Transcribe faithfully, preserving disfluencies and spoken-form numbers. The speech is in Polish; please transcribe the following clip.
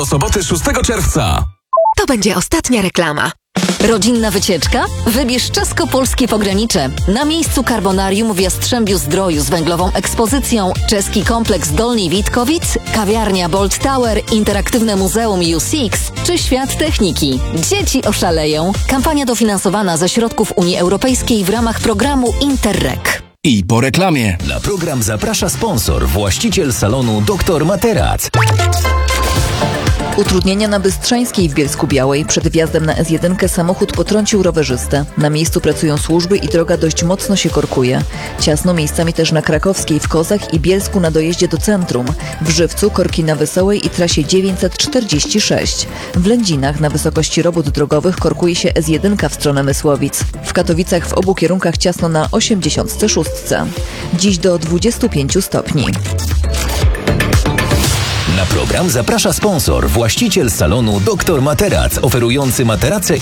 Do soboty szóstego czerwca. To będzie ostatnia reklama. Rodzinna wycieczka? Wybierz czesko-polskie pogranicze. Na miejscu Carbonarium w Jastrzębiu-Zdroju z węglową ekspozycją, czeski kompleks Dolni Witkowic, kawiarnia Bolt Tower, interaktywne muzeum U six czy świat techniki. Dzieci oszaleją. Kampania dofinansowana ze środków Unii Europejskiej w ramach programu Interreg. I po reklamie. Na program zaprasza sponsor, właściciel salonu doktor Materac. Utrudnienia na Bystrzańskiej w Bielsku-Białej. Przed wjazdem na S jeden samochód potrącił rowerzystę. Na miejscu pracują służby i droga dość mocno się korkuje. Ciasno miejscami też na Krakowskiej, w Kozach i Bielsku na dojeździe do centrum. W Żywcu korki na Wesołej i trasie dziewięćset czterdzieści sześć. W Lędzinach na wysokości robót drogowych korkuje się S jeden w stronę Mysłowic. W Katowicach w obu kierunkach ciasno na osiemdziesiątce szóstce. Dziś do dwudziestu pięciu stopni. Na program zaprasza sponsor, właściciel salonu doktor Materac, oferujący materace